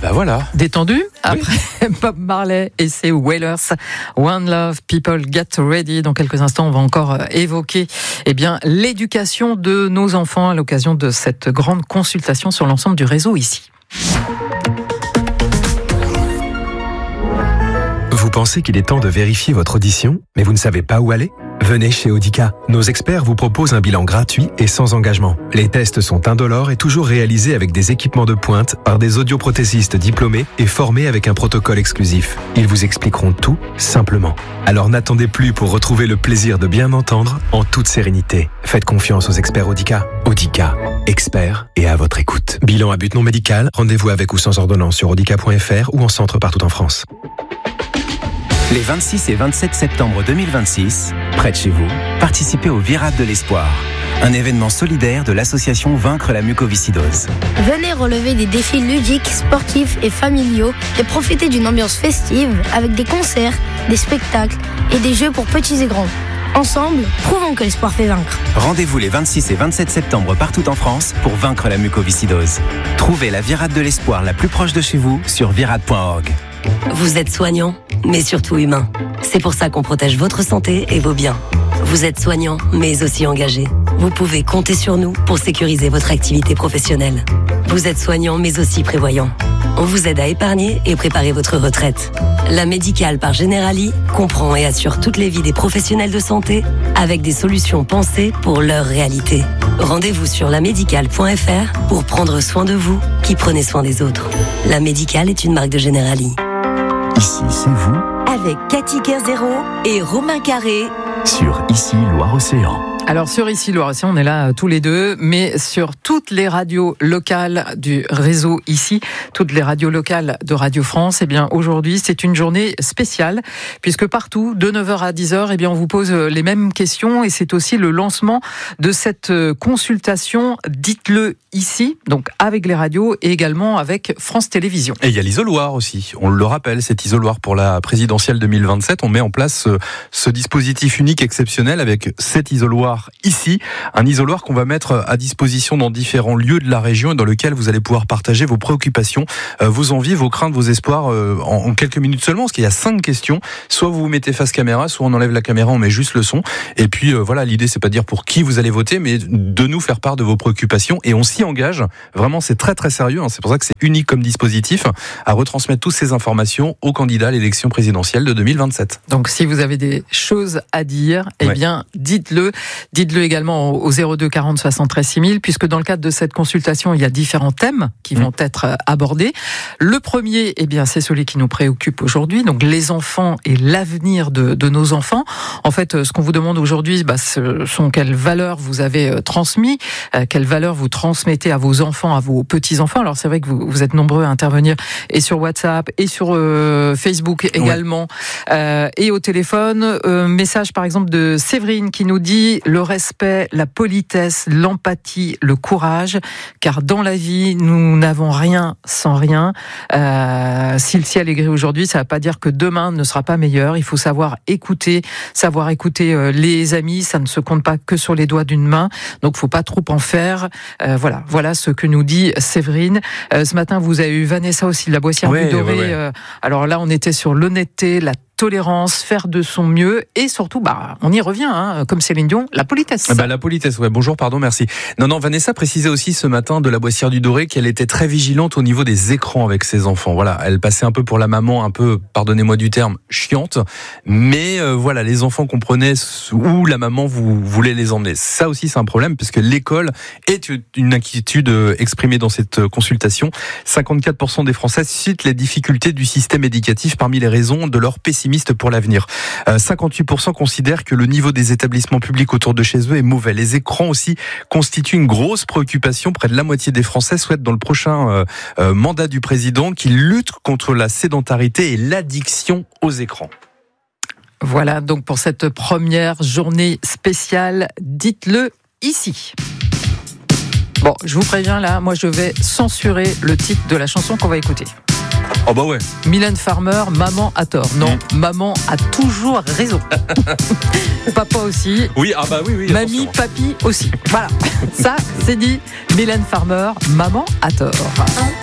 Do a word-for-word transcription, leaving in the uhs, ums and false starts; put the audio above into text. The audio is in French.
bah voilà. Détendu. Après oui. Bob Marley et ses Wailers, One Love, People Get Ready. Dans quelques instants, on va encore évoquer eh bien, l'éducation de nos enfants à l'occasion de cette grande consultation sur l'ensemble du réseau ici. Vous pensez qu'il est temps de vérifier votre audition, mais vous ne savez pas où aller ? Venez chez Audica. Nos experts vous proposent un bilan gratuit et sans engagement. Les tests sont indolores et toujours réalisés avec des équipements de pointe par des audioprothésistes diplômés et formés avec un protocole exclusif. Ils vous expliqueront tout simplement. Alors n'attendez plus pour retrouver le plaisir de bien entendre en toute sérénité. Faites confiance aux experts Audica. Audica, experts et à votre écoute. Bilan à but non médical, rendez-vous avec ou sans ordonnance sur audica point f r ou en centre partout en France. Les vingt-six et vingt-sept septembre deux mille vingt-six, près de chez vous, participez au Virade de l'Espoir, un événement solidaire de l'association Vaincre la mucoviscidose. Venez relever des défis ludiques, sportifs et familiaux et profiter d'une ambiance festive avec des concerts, des spectacles et des jeux pour petits et grands. Ensemble, prouvons que l'espoir fait vaincre. Rendez-vous les vingt-six et vingt-sept septembre partout en France pour vaincre la mucoviscidose. Trouvez la Virade de l'Espoir la plus proche de chez vous sur virade point org. Vous êtes soignant, mais surtout humain. C'est pour ça qu'on protège votre santé et vos biens. Vous êtes soignant, mais aussi engagé. Vous pouvez compter sur nous pour sécuriser votre activité professionnelle. Vous êtes soignant, mais aussi prévoyant. On vous aide à épargner et préparer votre retraite. La Médicale par Generali comprend et assure toutes les vies des professionnels de santé avec des solutions pensées pour leur réalité. Rendez-vous sur la médicale point f r pour prendre soin de vous qui prenez soin des autres. La Médicale est une marque de Generali. Ici, c'est vous. Avec Cathy Kerzero et Romain Carré. Sur Ici, Loire-Océan. Alors sur Ici Loire-Océan, on est là tous les deux, mais sur toutes les radios locales du réseau Ici, toutes les radios locales de Radio France, eh bien aujourd'hui c'est une journée spéciale puisque partout de neuf heures à dix heures, eh bien on vous pose les mêmes questions et c'est aussi le lancement de cette consultation Dites-le ici, donc avec les radios et également avec France Télévisions. Et il y a l'isoloir aussi, on le rappelle, cet isoloir pour la présidentielle deux mille vingt-sept, on met en place ce, ce dispositif unique exceptionnel avec cet isoloir ici, un isoloir qu'on va mettre à disposition dans différents lieux de la région et dans lequel vous allez pouvoir partager vos préoccupations, euh, vos envies, vos craintes, vos espoirs euh, en, en quelques minutes seulement, parce qu'il y a cinq questions. Soit vous vous mettez face caméra, soit on enlève la caméra, on met juste le son. Et puis euh, voilà, l'idée c'est pas de dire pour qui vous allez voter, mais de nous faire part de vos préoccupations et on s'y engage. Vraiment, c'est très très sérieux. Hein. C'est pour ça que c'est unique comme dispositif à retransmettre toutes ces informations aux candidats à l'élection présidentielle de deux mille vingt-sept. Donc si vous avez des choses à dire, eh ouais. bien dites-le. Dites-le également au zéro deux quarante soixante-treize six mille, puisque dans le cadre de cette consultation, il y a différents thèmes qui vont mmh. être abordés. Le premier, eh bien, c'est celui qui nous préoccupe aujourd'hui, donc les enfants et l'avenir de, de nos enfants. En fait, ce qu'on vous demande aujourd'hui, bah, ce sont quelles valeurs vous avez transmis, euh, quelles valeurs vous transmettez à vos enfants, à vos petits-enfants. Alors c'est vrai que vous, vous êtes nombreux à intervenir et sur WhatsApp et sur euh, Facebook également, ouais. euh, et au téléphone. Euh, message par exemple de Séverine qui nous dit le respect, la politesse, l'empathie, le courage, car dans la vie, nous n'avons rien sans rien. Euh, si le ciel est gris aujourd'hui, ça ne va pas dire que demain ne sera pas meilleur. Il faut savoir écouter, savoir écouter euh, les amis, ça ne se compte pas que sur les doigts d'une main, donc il ne faut pas trop en faire. Euh, voilà, voilà ce que nous dit Séverine. Euh, ce matin, vous avez eu Vanessa aussi de la Boissière ouais, du Doré. Ouais, ouais. Euh, alors là, on était sur l'honnêteté, la tolérance, faire de son mieux et surtout, bah, on y revient, hein, comme Céline Dion, la politesse. Bah, la politesse, ouais. Bonjour, pardon, merci. Non, non, Vanessa précisait aussi ce matin de la Boissière du Doré qu'elle était très vigilante au niveau des écrans avec ses enfants. Voilà, elle passait un peu pour la maman, un peu, pardonnez-moi du terme, chiante, mais euh, voilà, les enfants comprenaient où la maman vous voulait les emmener. Ça aussi, c'est un problème parce que l'école est une inquiétude exprimée dans cette consultation. cinquante-quatre pour cent des Français citent les difficultés du système éducatif parmi les raisons de leur pessimisme pour l'avenir. Euh, cinquante-huit pour cent considèrent que le niveau des établissements publics autour de chez eux est mauvais. Les écrans aussi constituent une grosse préoccupation. Près de la moitié des Français souhaitent dans le prochain euh, euh, mandat du président qu'il lutte contre la sédentarité et l'addiction aux écrans. Voilà donc pour cette première journée spéciale, dites-le ici. Bon, je vous préviens là, moi je vais censurer le titre de la chanson qu'on va écouter. Oh bah ouais. Mylène Farmer, maman a tort. Non, mmh. maman a toujours raison. Papa aussi. Oui, ah bah oui, oui. Mamie, attention. Papy aussi. Voilà, ça c'est dit. Mylène Farmer, maman a tort.